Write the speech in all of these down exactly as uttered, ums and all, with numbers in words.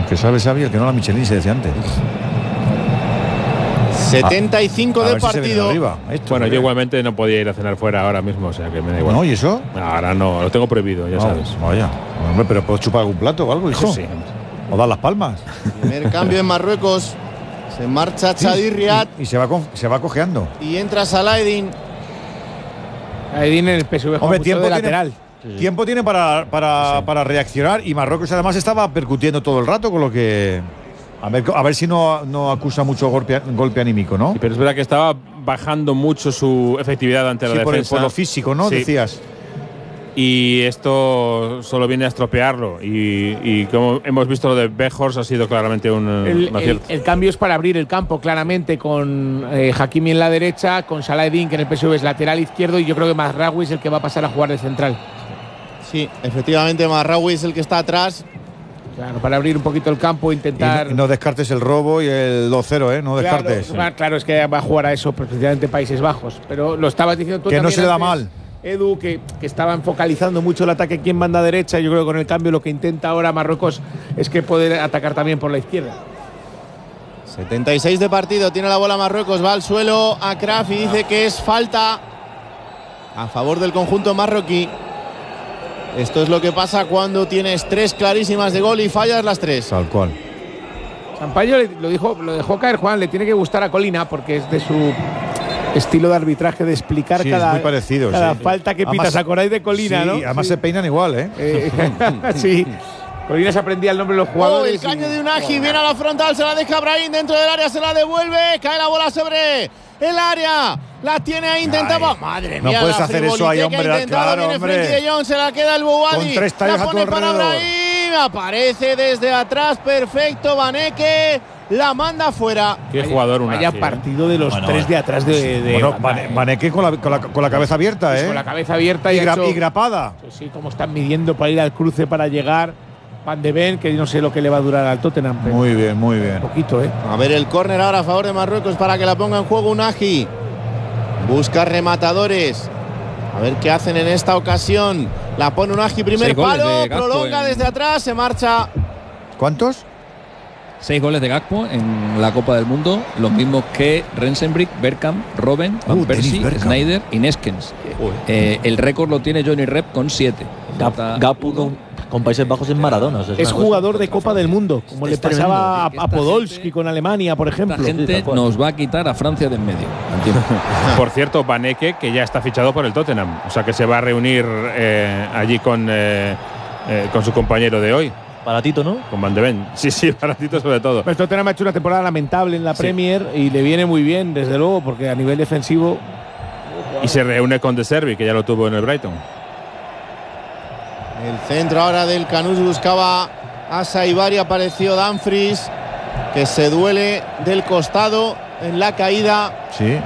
que sabe, sabe, el que no la Michelin, se decía antes. setenta y cinco a de ver si se viene partido. arriba. Esto, Bueno, yo ¿eh? igualmente no podía ir a cenar fuera ahora mismo, o sea que me da igual. No, ¿y eso? Ahora no, lo tengo prohibido, ya No, sabes. Vaya. Hombre, pero ¿puedes chupar algún plato o algo, hijo? Eso sí. O dar las palmas. Primer cambio en Marruecos. Se marcha Chadi Riad Y, y se va con- se va cojeando. y entra Saladin. Aydin en el P S V juega Hombre, mucho tiempo de tiene, lateral. tiempo tiene para, para, para reaccionar, y Marruecos además estaba percutiendo todo el rato, con lo que a ver, a ver si no, no acusa mucho golpe, golpe anímico, ¿no? Pero es verdad que estaba bajando mucho su efectividad ante Sí, la por, el- defensa. por lo físico, ¿no? Sí. Decías. Y esto solo viene a estropearlo. Y, y como hemos visto, lo de Weghorst ha sido claramente un, El, un el- acierto. el cambio es para abrir el campo claramente con eh, Hakimi en la derecha, con Saladin, que en el P S V es lateral izquierdo, y yo creo que Mazraoui es el que va a pasar a jugar de central. Sí, efectivamente, Marraoui es el que está atrás. Claro, para abrir un poquito el campo, Y intentar. no, y no descartes el robo y el dos cero, ¿eh? No Claro, descartes. claro, claro, es que va a jugar a eso, precisamente Países Bajos. Pero lo estabas diciendo tú Que no también se le da antes, mal. Edu, que, que estaban focalizando mucho el ataque aquí en banda derecha. Yo creo que con el cambio lo que intenta ahora Marruecos es que poder atacar también por la izquierda. setenta y seis de partido, tiene la bola Marruecos, va al suelo a Kraf y dice que es falta a favor del conjunto marroquí. Esto es lo que pasa cuando tienes tres clarísimas de gol y fallas las tres. Tal cual. Sampaio le- lo, dijo, lo dejó caer, Juan, le tiene que gustar a Colina porque es de su estilo de arbitraje de explicar Sí, cada, es muy parecido. cada sí. falta que Además- pitas. ¿Acordáis de Colina, sí, no? además Sí. se peinan igual, ¿eh? Eh, sí. Colina se aprendía el nombre de los Oh, jugadores. el caño y- de Unagi, viene a la frontal, se la deja Brahim dentro del área, se la devuelve, cae la bola sobre el área, la tiene ahí, intentaba. Ay, Madre no mía, puedes la hacer eso frivolité ahí, que ha hombre, intentado, claro, viene hombre. Frenkie de Jong, se la queda el Bouhaddi, Con tres tallos la a tu pone para alrededor. Brahim, aparece desde atrás, perfecto, Vaneke, la manda fuera. Qué jugador una. Vaya partido de los Bueno, tres de atrás de. de Bueno, Banda, Vane- eh. Vaneque con la, con, la, con la cabeza abierta, Pues ¿eh? con la cabeza abierta y, y, ha gra- hecho- y grapada. Sí, sí, como están midiendo para ir al cruce para llegar. Van de Ben, que no sé lo que le va a durar al Tottenham. Pero Muy bien, muy bien. un poquito, ¿eh? A ver el córner ahora a favor de Marruecos para que la ponga en juego Unagi. Busca rematadores. A ver qué hacen en esta ocasión. La pone Unagi, primer Seis goles palo, de Gakpo prolonga en- desde atrás, se marcha. ¿Cuántos? Seis goles de Gakpo en la Copa del Mundo, los mismos que Rensenbrink, Bergkamp, Robben, Van Uh, Dennis Persie, Bergkamp. Sneijder y Neskens. Eh, el récord lo tiene Johnny Rep con siete. Gap- Gakpo con, con Países Bajos en Maradona. o sea, Es una cosa- jugador de Copa del Mundo, como Es le pasaba a, tremendo. a Podolski con Alemania, por Esta ejemplo. gente tal cual. nos va a quitar a Francia de en medio. Entiendo. Por cierto, Vaneke, que ya está fichado por el Tottenham. O sea que se va a reunir eh, allí con, eh, eh, con su compañero de hoy, Baratito, ¿no? con Van de Ven. Sí, sí, baratito sobre todo. Pero Tottenham ha hecho una temporada lamentable en la Sí. Premier y le viene muy bien, desde luego, porque a nivel defensivo. Y se reúne con De Servi, que ya lo tuvo en el Brighton. El centro ahora del Canús buscaba a Saibari, apareció Dumfries, que se duele del costado en la caída. Sí.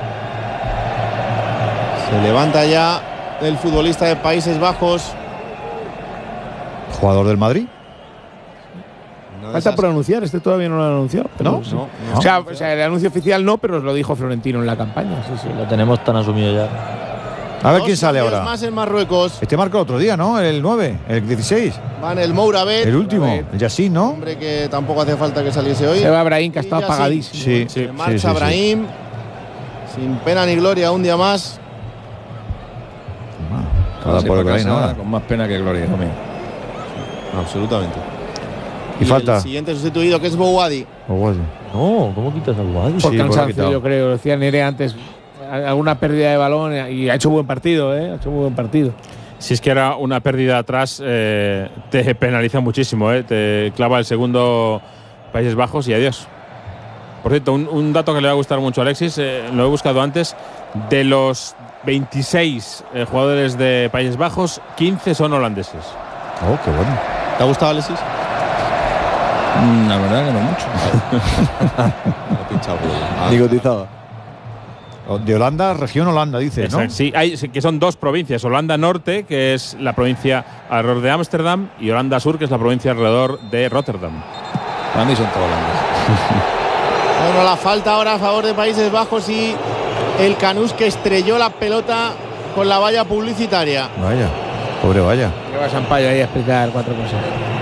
Se levanta ya el futbolista de Países Bajos. ¿Jugador del Madrid? No de Falta esas- por anunciar, este todavía no lo ha anunciado. pero ¿No? sí. No, O, sea, o sea, el anuncio oficial no, pero os lo dijo Florentino en la campaña. Sí, sí. Lo tenemos tan asumido ya. A ver Dos quién sale cambios ahora. más en Marruecos. Este marcó el otro día, ¿no? El nueve, el dieciséis. Van el Mouravet, El último, el Yassin, ¿no? hombre que tampoco hace falta que saliese hoy. Se va Brahim, que ha estado Y ya sí. apagadísimo. Sí, Se sí, marcha sí, sí. Brahim, sin pena ni gloria, un día más. Cada Sí, por para Brahim casa, ahora. con más pena que gloria. Absolutamente. Y falta. El siguiente sustituido, que es Bouhaddi. Oh, guay. No, ¿cómo quitas al Wadi? Por Sí, por lo cansancio, quitado. yo creo. Lo decía Nere antes. Alguna pérdida de balón y ha hecho buen partido, ¿eh? Ha hecho muy buen partido. Si es que era una pérdida atrás, eh, te penaliza muchísimo, eh, te clava el segundo Países Bajos y adiós. Por cierto, un, un dato que le va a gustar mucho a Alexis, eh, lo he buscado antes, de los veintiséis eh, jugadores de Países Bajos, quince son holandeses. Oh, qué bueno. ¿Te ha gustado, Alexis? Mm, La verdad que no mucho. Digo, tizaba. De Holanda, región Holanda, dice, ¿no? Exacto. Sí, hay, sí, que son dos provincias, Holanda Norte, que es la provincia alrededor de Ámsterdam, y Holanda Sur, que es la provincia alrededor de Rotterdam. Para mí son todos holandeses. Bueno, la falta ahora a favor de Países Bajos y el Canús que estrelló la pelota con la valla publicitaria. Vaya, pobre vaya. Lleva Sampaio ahí a explicar cuatro cosas.